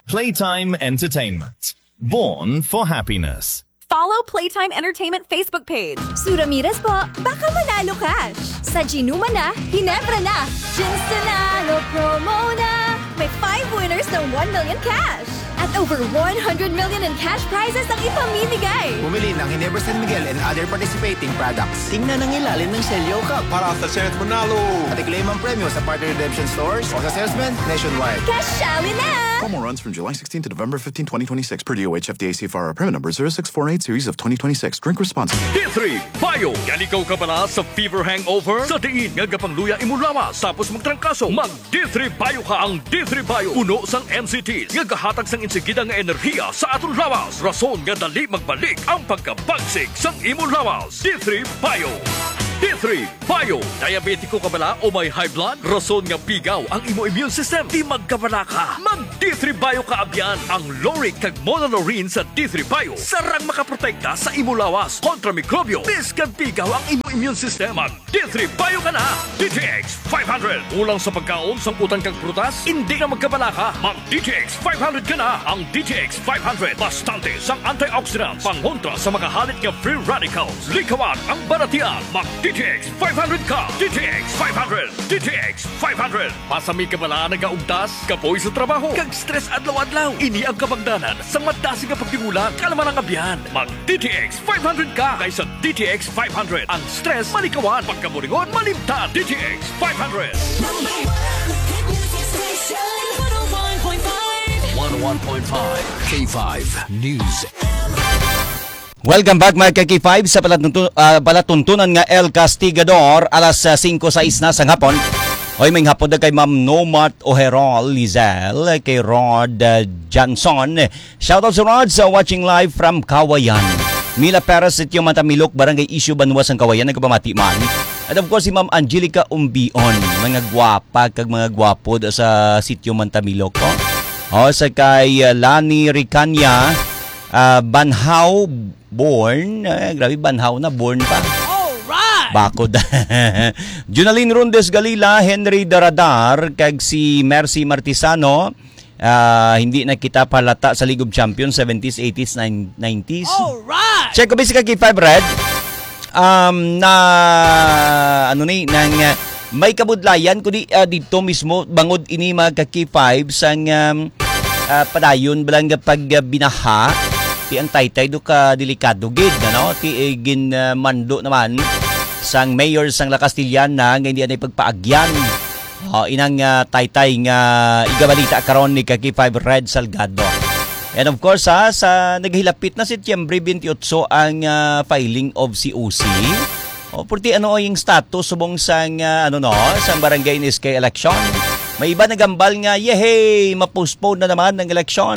Playtime Entertainment. Born for happiness. Follow Playtime Entertainment Facebook page. Su Ramirez po, baka manalo cash. Sa Ginuma na, Hinebra na. Ginstanalo promo na. May 5 winners ng 1 million cash. At over 100 million in cash prizes ang ipamimigay. Bumili ng Ginebra San Miguel and other participating products. Tingnan ang ilalim ng selyo ka para sa chance manalo. At i-claim ang premyo sa partner redemption stores o sa salesman nationwide. Cashali na! Promo runs from July 16 to November 15, 2026 per DOH FDA CFR. Permit number 0648 series of 2026. Drink responsibly. D3 Bio. Galikaw ka pala sa fever hangover? Sa diin nga gapang luya imulawas tapos magtrangkaso. Mag D3 Bio ka ang D3 Bio. Puno sang NCTs nga gahatag sang insigida nga enerhiya sa atong lawas. Rason nga dali magbalik ang pagkabagsig sang imong lawas. D3 Bio. D3 Bio. Diabetiko ka bala o may high blood? Rason nga pigaw ang imo immune system. Di magkabala ka. Mag D3 Bio ka abyan. Ang Loric kag Monolorine sa D3 Bio. Sarang makaprotekta sa imo lawas kontra mikrobyo. Biskan pigaw ang imo immune system. Mag D3 Bio ka na. DTX 500. Ulang sa pagkaon sang utang kag prutas? Hindi ka magkabala ka. Mag DTX 500 ka na. Ang DTX 500 bastante sang antioxidants pangontra sa makahalit nga free radicals. Likawan ang baratian. Mag DTX 500 ka! DTX 500! DTX 500! Pasami ka bala nagaugtas, kapoy sa trabaho, kag stress adlaw-adlaw. Ini ang kabagdanan sa matasig nga pagtigulang kalaman ang abyan. Mag DTX 500 ka kaysa DTX 500. Ang stress malikawan, pagkaburingon malimtan. DTX 500! 101.5 K5 News. Welcome back mga K5 sa palatuntunan nga El Castigador alas 5:06 na sa hapon. Hoy may hapon na kay Ma'am Nomat Oherol Lizel, kay Rod Johnson. Shoutout sa Rod sa watching live from Kawayan. Mila Perez Sitio Mantamilok, Barangay Issue Banwas ang Kawayan, nagpamati man. At of course si Ma'am Angelica Umbion, mga gwapa kag mga gwapo sa Sitio Mantamilok. Sa kay Lani Ricanya, Banhaw born, grabe Banhaw na born pa. Alright! Bakod. Junaline Rundes Galila, Henry Daradar, kag si Mercy Martisano, hindi na kita palata sa League of Champions 70s, 80s, 90s. Alright! Check ko ba si Kaki 5 Red? Na ano ni nang may kabudlayan kundi dito mismo bangod ini mga Kaki 5 sang padayon balang pag binaha. Ti ang taytay do ka delikado gid ano ti gin mando naman sang mayor sang La Castillana nga hindi anay pagpaagyan inang taytay nga igabalita karon ni Kaki 5 Red Salgado. And of course sa naghilapit na Setyembre 28 ang filing of COC. Purti ano yung status subong sang sang barangay ni SK election. May iba nagambal nga yehey ma-postpone na naman ng eleksyon.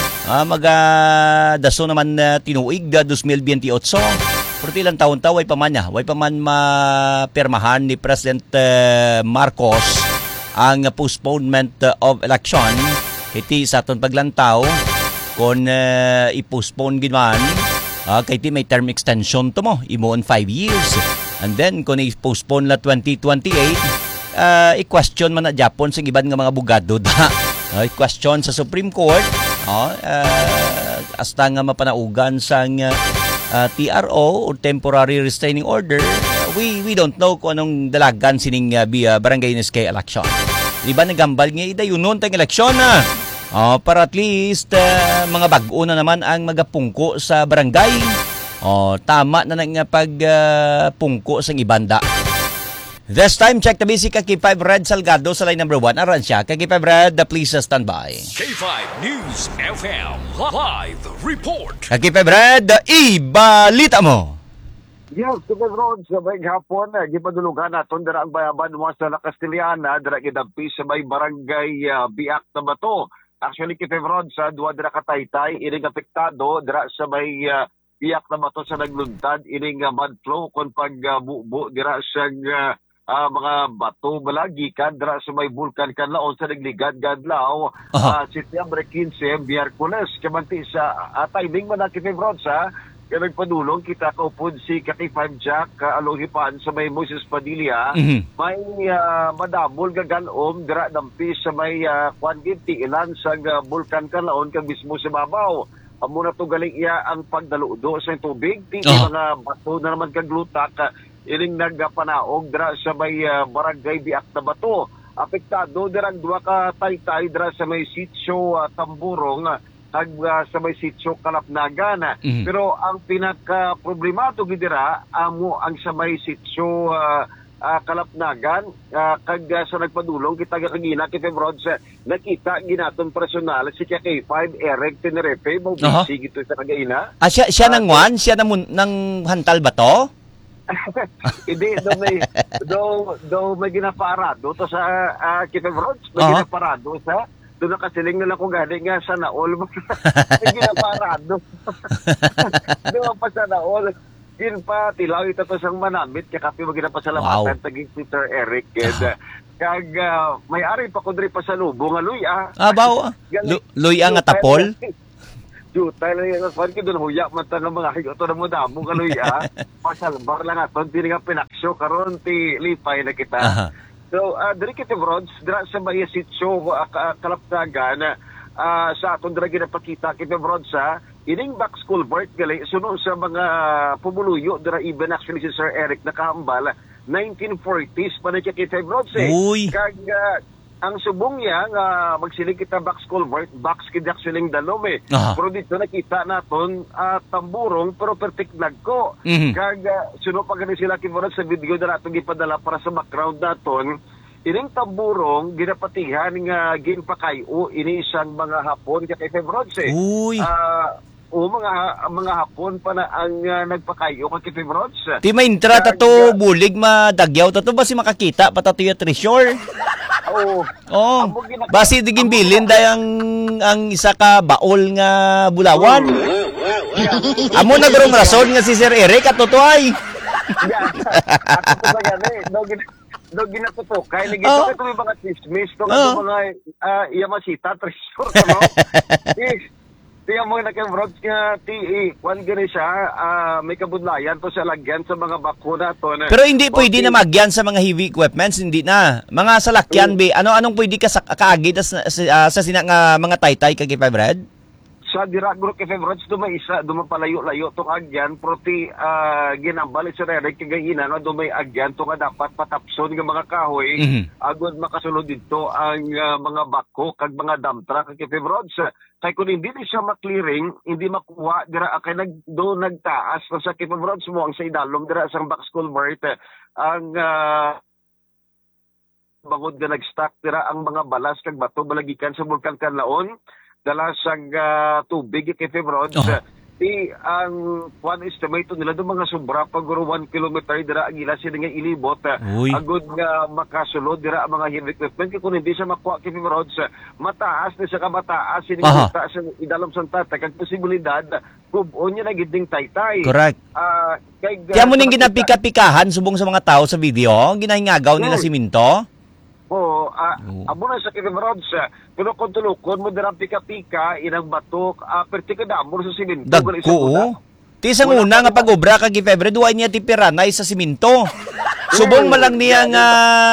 Magdaso naman tinuig 2028. Purti lang taon-taon way pa man mapermahan ni President Marcos ang postponement of election. Kiti sa aton paglantaw kung i-postpone ginaman kiti may term extension to mo imo on 5 years. And then kung i-postpone la 2028 i-question man na Japon sa iban nga mga abogado da. I-question sa Supreme Court hasta nga mapanaugan sang TRO or temporary restraining order. We don't know kung anong dalagan sining barangay ni SK election. Diba nagambal nga idayunon tang eleksyon na para at least mga bag-o na naman ang magapungko sa barangay. Tama na nga pagpungko sang ibanda. This time, check the basic K5 Red Salgado sa line number 1. Aran siya. K5 Red, please stand by. K5 News FM Live Report. K5 Red, ibalita mo. Yes, K5 Red, sa may hapon, gipadulugan natin dara ang bayaban mo sa La Castillana, dara gidampi sa may barangay Biak na Bato. Actually, K5 Red, sa duwa dara kataytay, ining apektado, dara sa may Biak na Bato sa nagluntad, ining mud flow, kung pagbubo, dara sa mga bato balagi kan dra sa may bulkan kan laon sa nagligad-gadlaw Setyembre 15 Miyerkules kamanti sa timing man na K5 Rod sa Kaya nagpadulong kita kaupod si Kati 5 Jack Alohipan sa may Moses Padilla. May madamol gaganom dira dampi sa may Kwanginti ilan sa Bulkan Kalaon kag mismo sa babaw. Amo na to galing iya ang pagdaludo sa tubig. Ti mga bato na naman kag lutak ining nagpanaog dira sa may barangay Biak na Bato. Apektado dirang duha ka taytay dira sa may sitio Tamburong ag sa may sitio Kalapnagan. Pero ang pinaka-problemado gidira amo ang sa may sitio Kalapnagan kag sa nagpadulong kita kagina kay Febrods nakita ginaton personal si K5 Eric Tenerepe mo busy gito sa kagina. Siya nang wan, siya nang hantal ba to? Hindi do may ginaparado to sa kay Febrods may ginaparado sa doon nakasiling nila kung gani nga sa naol. May ginaparado. Doon pa sa naol. Yun pa, tilaw ito to siyang manamit. Kaya kapi mo ginapasalamatan taging Peter Eric. Kag may-ari pa kundri pa sa lubo nga luya. Luya nga tapol? Jutay lang yung fan ko doon. Huya man ta ng mga higoto na mo damo nga luya. Pasalbar lang aton. Hindi nga pinaksyo. Karon ti lipay na kita. So, dari kita Brods, dira sa Maya Sitio, Kalapnagan, sa atong dira ginapakita kita Brods, ining back school birth gali, sunod sa mga pumuluyo, dira even actually si Sir Eric nakahambal, 1940s pa na siya kita Brods Kag, ang subong niya, magsiling kita back school birth, box kita actually dalom Pero dito nakita naton, tamburong, pero pertiknag ko. Kag, sunod pa ganun sila kiborot sa video na natong ipadala para sa background naton, ining tamburong, ginapatihan nga ginpakayo, ini isang mga hapon kay Febrods mga hapon pa na ang nagpakayo kay Febrods. Ti may intra tato bulig madagyaw tato ba si makakita patato yung treasure? Basi digin bilin dayang ang isa ka baol nga bulawan. Amo na garong rason nga si Sir Eric at totoy. No ginatutok kay nagito ito may mga chismis to mga Yamashita treasure no. Tiyan mo na kay Brods nga kwan gani siya may kabudlayan to sa lagyan sa mga bakuna to. Pero hindi pwede na magyan sa mga heavy equipments, hindi na. Mga salakyan anong pwede ka kaagid sa sina nga mga taytay kay Brad? Sa diragro kay Brods dumay isa dumapalayo-layo tong agyan proti ginambal sa Eric kagayina no dumay agyan to nga dapat patapson nga mga kahoy agud makasulod dito ang mga bako kag mga dump truck kay Brods. Kay kung hindi siya maklearing, hindi makuha dira kay nagtaas sa kay Brods mo ang sa idalom dira sa back school birth ang bangod nga nag-stack dira ang mga balas kag bato balagikan sa Bulkan Kanlaon dala sang tubig kay Febrods. Ang one estimate nila do mga sobra pag 1 kilometer dira ang ila sila nga ilibot agud nga makasulod dira ang mga heavy equipment kung hindi siya makuha kay Febrods mataas na siya ka mataas ini kita sa idalom sang tatay kag posibilidad kubon niya na giding taytay. Correct. Kaya mo ning ginapika-pikahan subong sa mga tao sa video ginahingagaw nila siminto. Amo na sa Febrods tulukon mo dirang pika-pika inang batok pertika damor sa siminto dagko ti sang una nga pag-obra kag February duay niya tipiranay sa siminto subong malang niya nga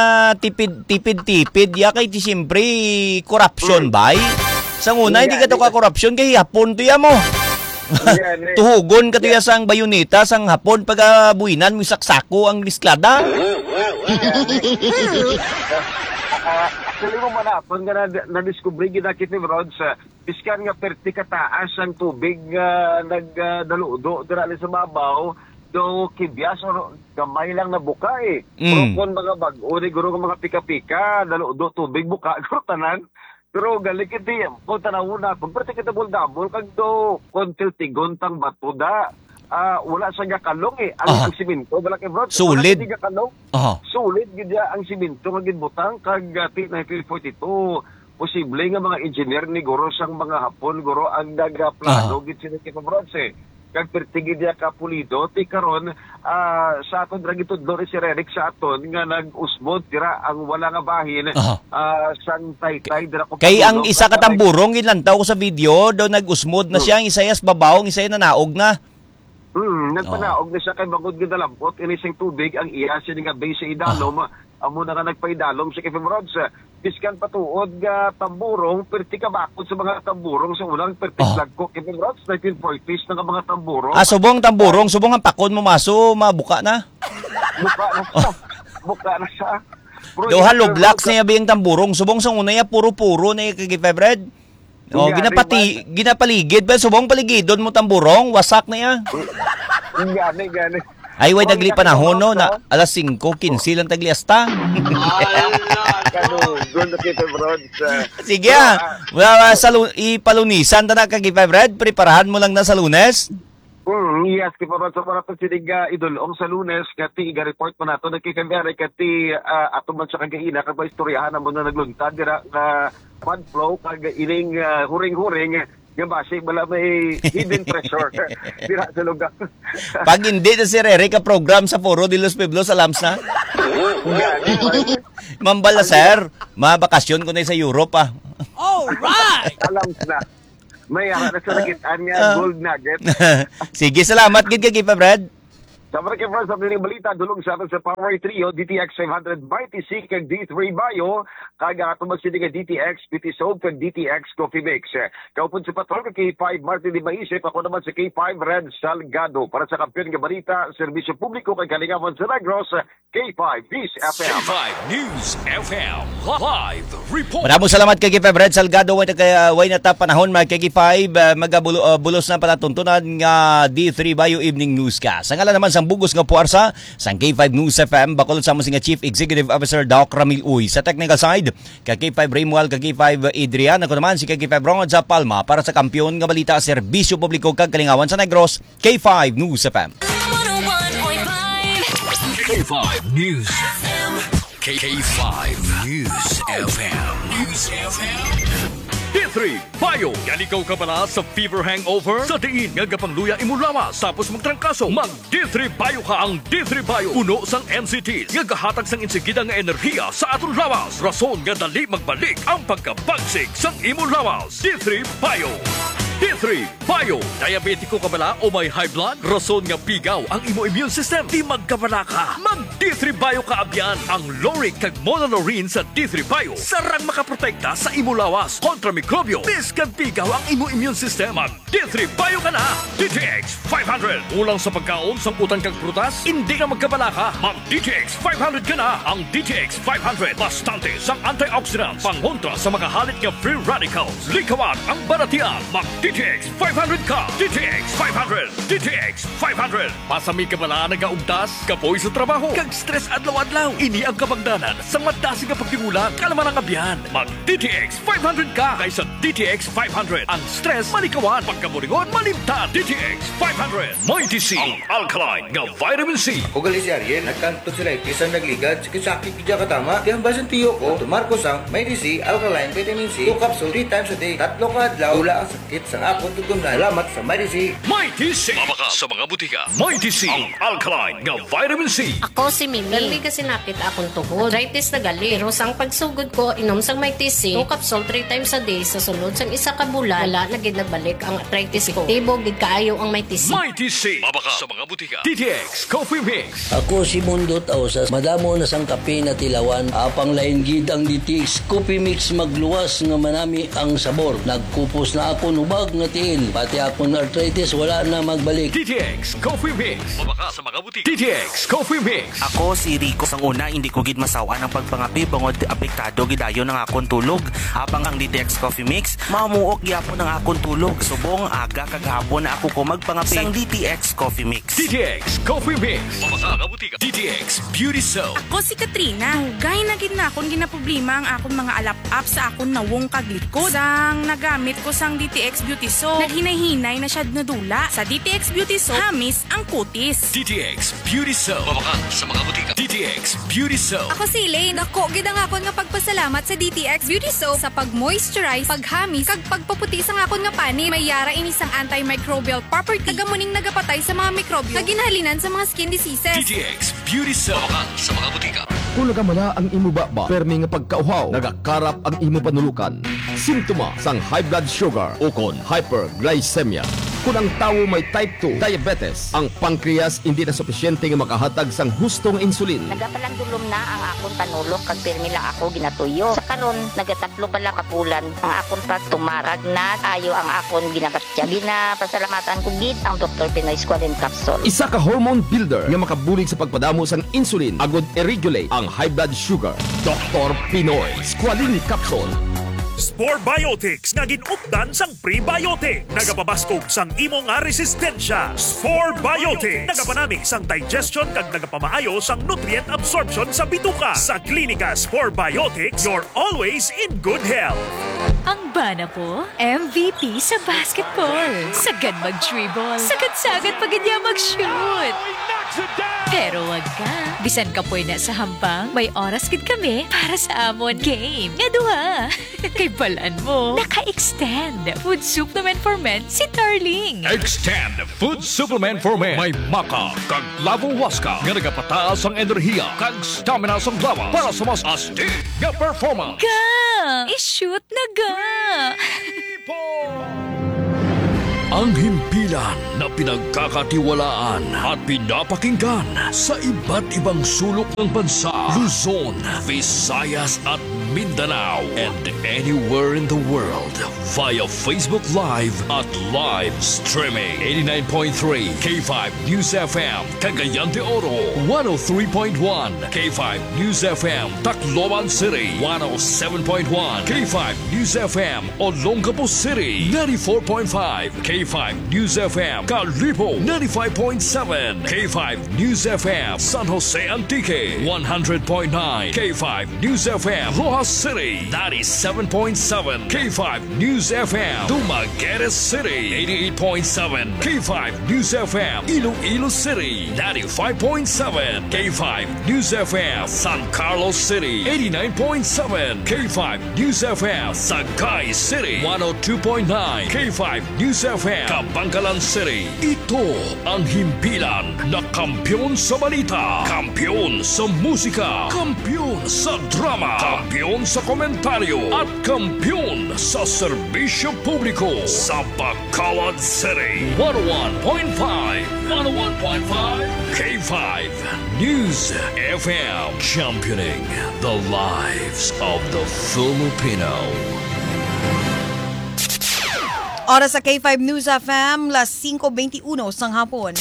tipid ya kay ti siyempre corruption bay sang una hindi ka to ka corruption kay hapon to ya mo tuhugon ka to ya sang bayoneta sang hapon pag buinan mo saksako ang lisklada. Actually mo manapon nga na-discovery gina kay Febrods iskan nga perti kataas ang tubig nagdaludo dira sa babaw do kibyas or gamay lang na buka pero kung mga bag-o ni guro nga mga pika-pika daludo tubig buka guro tanan pero galik iti kung tanawuna kung perti kita buldabol kag do kontil tigon tang bato da wala sa kalong ang siminto wala kay Brods sulit sulit gid ang siminto nga gibutang kag 1942 posible nga mga engineer ni guro sang mga hapon guro ang nagaplano gid sila kay Brods kag pertigid ya ka pulido ti karon sa aton ra gitudlo si Eric sa aton nga nag-usbod tira ang wala nga bahin sang taytay dira ko kay ang isa ka tamburong ginlantaw ko sa video do nag-usmod na siya ang isayas babaw ang isay na naog na. Nagpanaog na siya kay bangod nga dalampot, inising tubig, ang iya siya nga base sa idalom, amo na nga nagpaidalom siya kay Febrods. Piskan patuod nga tamburong, perti kabakod sa mga tamburong sa unang pertiklag ko kay Febrods, 1940s na nga mga tamburong. Subong tamburong, subong ang pakon mo maso, mabuka na. Buka na siya. Doha loblaks na yung tamburong, subong sa una ya puro-puro na yung kay Febred. Ginapaligid ba? Subong paligidon mo tamburong, wasak na ya. Gani. Ay, way nagli panahon no, na alas 5:15 lang tagliasta. Sige ipalunisan na kay Febred, preparahan mo lang na sa Lunes. Yes, kiparod sa para sinig idolong sa Lunes, kati iga-report mo nato, nagkikambiyari kati ato man sa kagaina, kag istoryahan mo na nagluntad, dira na fund flow, kag ining huring-huring, nga base, wala may hidden treasure, dira sa lugar. Pag hindi na si Rere ka program sa Foro de los Pueblos, alams na? Mambala, sir, mabakasyon ko na sa Europe, Alright! Alams na. May ara na sa nakitaan niya, gold nugget. Sige, salamat. Gid kay Brad. Sa mga kifran sa piling balita, dulong sa atin sa Power Trio, DTX 500 Mighty C kag D3 Bio, kaga ato magsinig ang DTX PT Soap kag DTX Coffee Mix. Kaupon sa patrol kag K5 Martin Di Maisip, ako naman sa K5 Red Salgado. Para sa kampiyon nga balita, serbisyo publiko kay Kalingawan sa Negros, K5 News FM. K5 News FM Live Report. Maraming salamat kay Red Salgado. Way na ta panahon mga K5, magabulos na palatuntunan nga D3 Bio Evening Newscast. Ang naman sa bugos nga puwersa sa K5 News FM, bakol sa mga Chief Executive Officer Doc Ramil Uy. Sa technical side, kay K5 Ramuel, kay K5 Adrian, ako naman si K5 Ronald sa Palma para sa kampiyon nga balita, serbisyo publiko kag Kalingawan sa Negros, K5 News FM. 101.5 K5 News FM. K5 News FM. News FM. D3 Bio. Galikaw ka pala sa fever hangover? Sa diin nga gapangluya imulawas tapos magtrangkaso. Mag D3 Bio ka ang D3 Bio. Puno sang NCTs nga gahatag sang insigida nga enerhiya sa aton lawas. Rason nga dali magbalik ang pagkabagsik sang imulawas. D3 Bio. D3 Bio. Diabetiko ka bala o may high blood? Rason nga pigaw ang imo immune system. Di magkabala ka. Mag D3 Bio ka abyan. Ang Loric kag Monolaurin sa D3 Bio. Sarang makaprotekta sa imo lawas kontra mikrobyo. Biskan pigaw ang imo immune system. Mag D3 Bio ka na. DTX 500. Ulang sa pagkaon sang utan kag prutas, hindi na magkabala ka. Mag DTX 500 ka na. Ang DTX 500 bastante sang antioxidants, pangontra sa mga halit nga free radicals. Likawan ang baratian. Mag DTX 500 ka. DTX 500. DTX 500. Pasami ka bala nagaugtas, kapoy sa trabaho, kag stress adlaw-adlaw. Ini ang kabangdanan sa madasi nga pagtingulang kalaman ang abyan. Mag DTX 500 ka kaysa DTX 500. Ang stress malikawan, pagkaburingon malimtan. DTX 500. Mighty C, ang alkaline nga vitamin C. Ako gali si Ariel, nagkantot sila ikisan nagligad, sakit kidya katama. Di ang basan tiyo ko, tumarkos ang Mighty C, alkaline vitamin C, 2 capsule 3 times a day. 3 ka adlaw, wala ang sakit sa akong tutunan. Salamat sa Mighty C. Mighty C. Mabaka sa mga butika. Mighty C, ang alkaline nga vitamin C. Ako si Mimi. Gali kasi napit akong tuhod. Arthritis na gali. Pero sang pagsugod ko, inom sang Mighty C, 2 capsule 3 times a day. Sa sulod sang isa ka bulan, wala na gid nagbalik ang arthritis ko. Tibog gid kaayo ang Mighty C. Mighty C. Mabaka sa mga butika. DTX Coffee Mix. Ako si Mundot Ausas. Madamo na sang kape na tilawan. Apang lain gid ang DTX Coffee Mix magluwas nga manami ang sabor. Nagkupos na ako nubag nga tiil. Pati akong arthritis wala na magbalik. DTX Coffee Mix. Mabaka sa mga butika. DTX Coffee Mix. Ako si Rico. Sang una, hindi ko gid masawa ng pagpangapi bangod apektado gidayon ng akong tulog. Habang ang DTX Coffee Mix, mamuok gyapon ang akong tulog. Subong aga kagahapon na ako ko magpangapi sang DTX Coffee Mix. DTX Coffee Mix. Mabaka sa butika. DTX Beauty Soap. Ako si Katrina. Gay na gid na akong ginaproblema ang akong mga alap-up sa akong nawong kaglikod. Sang nagamit ko sang DTX Beauty Soap, naghinay-hinay na siya nadula. Sa DTX Beauty Soap, hamis ang kutis. DTX Beauty Soap. Mabaka sa mga butika. DTX Beauty Soap. Ako si Elaine. Dako gid ang akon nga pagpasalamat sa DTX Beauty Soap sa pag-moisturize, paghamis, kag pagpaputi sa akon nga pani. May yara ini sang antimicrobial property. Tagamuning nagapatay sa mga mikrobyo kag ginahalinan sa mga skin diseases. DTX Beauty Soap. Mabaka sa mga butika. Kung nagamana ang imo baba, permi nga pagkauhaw, nagakarap ang imo panulukan. Simptoma sang high blood sugar o kon hyperglycemia. Kung ang tawo may type 2 diabetes, ang pancreas hindi na sufisyente nga makahatag sang hustong insulin. Nagapalandulom na ang akong panulok kag pirmi lang ako ginatuyo. Sa karon nagatatlo pala ka bulan ang akong pagtumarag na ayo ang akong ginakatya. Pasalamatan ko gid ang Dr. Pinoy Squalene Capsule. Isa ka hormone builder nga makabulig sa pagpadamo sang insulin agud i-regulate ang high blood sugar. Dr. Pinoy Squalene Capsule. Spore Biotics nga ginupdan sang prebiotic. Nagapabaskog sang imo nga resistensya. Spore Biotics nagapanami sang digestion kag nagapamaayo sang nutrient absorption sa bituka. Sa klinika Spore Biotics, you're always in good health. Ang bana po, MVP sa basketball. Sagad mag-dribble. Sagad-sagad pagid niya mag-shoot. Pero wag ka. Bisan ka po na sa hampang, may oras gid kami para sa amon game. Nga duha. Kay balaan mo, naka-extend food supplement for men si Darling. Extend food supplement for men. May maka kag lavong waska nga nagapataas ang enerhiya kag stamina sa lawas para sa mas astig nga performance. Ga! I-shoot na ga! Ang himpilan na pinagkakatiwalaan at pinapakinggan sa iba't ibang sulok ng bansa, Luzon, Visayas at Mindanao, and anywhere in the world via Facebook Live at live streaming. 89.3 K5 News FM, Cagayan de Oro, 103.1 K5 News FM, Tacloban City, 107.1 K5 News FM, Olongapo City, 94.5 K5 News FM, Calipo, 95.7 K5 News FM, San Jose Antique, 100.9 K5 News FM, Rojas City, 97.7 K5 News FM, Dumaguete City, 88.7 K5 News FM, Iloilo City, 95.7 K5 News FM, San Carlos City, 89.7 K5 News FM, Sagay City, 102.9 K5 News FM, Kabangkalan City. Ito ang himpilan na kampyon sa balita, kampyon sa musika, kampyon sa drama, kampyon sa komentaryo, at kampyon sa serbisyo publiko sa Bacolod City. 101.5 K5 News FM, championing the lives of the Filipino. Oras sa K5 News FM, las 5:21 sang hapon.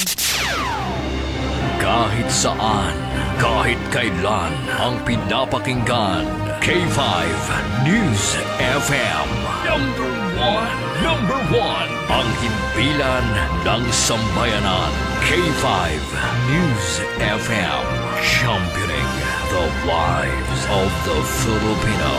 Kahit saan, kahit kailan, ang pinapakinggan, K5 News FM. Number one, ang himpilan ng sambayanan. K5 News FM, championing the lives of the Filipino.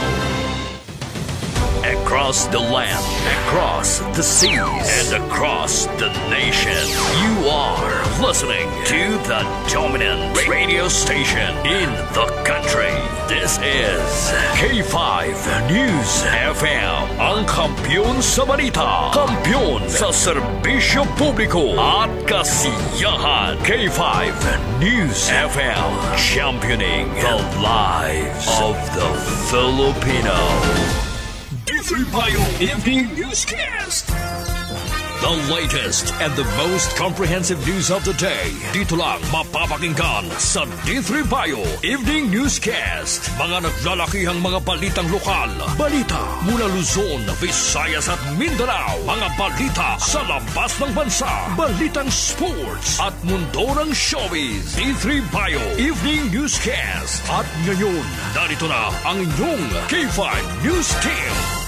Across the land, across the seas, and across the nation, you are listening to the dominant radio station in the country. This is K5 News FM, ang kampyon sa balita, kampyon sa serbisyo publiko at kasiyahan. K5 News FM, championing the lives of the Filipino. D3 Bayo Evening Newscast. The latest and the most comprehensive news of the day. Dito lang mapapakinggan sa D3 Bayo Evening Newscast. Mga naglalakihang mga balitang lokal. Balita mula Luzon, Visayas at Mindanao. Mga balita sa labas ng bansa. Balitang sports at mundo ng showbiz. D3 Bayo Evening Newscast. At ngayon, narito na ang inyong K5 News Team.